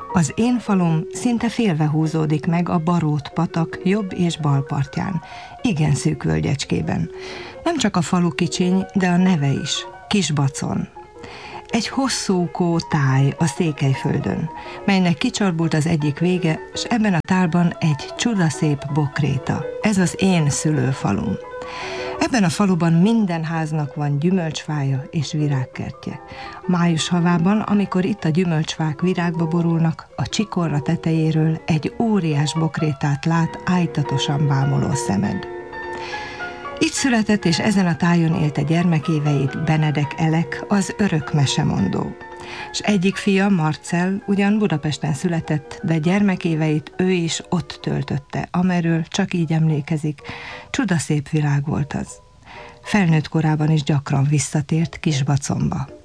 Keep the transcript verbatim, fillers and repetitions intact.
Az én falum szinte félve húzódik meg a Barót patak jobb és bal partján, igen szűk völgyecskében. Nem csak a falu kicsiny, de a neve is, Kisbacon. Egy hosszúkó táj a Székelyföldön, melynek kicsordult az egyik vége, és ebben a tálban egy csudaszép bokréta. Ez az én szülőfalum. Ebben a faluban minden háznak van gyümölcsfája és virágkertje. Május havában, amikor itt a gyümölcsfák virágba borulnak, a csikorra tetejéről egy óriás bokrétát lát ájtatosan bámuló szemed. Itt született és ezen a tájon élte gyermekéveit Benedek Elek, az örök mesemondó. És egyik fia, Marcell, ugyan Budapesten született, de gyermekéveit ő is ott töltötte, amerről csak így emlékezik. Csudaszép világ volt az. Felnőtt korában is gyakran visszatért Kisbaconba.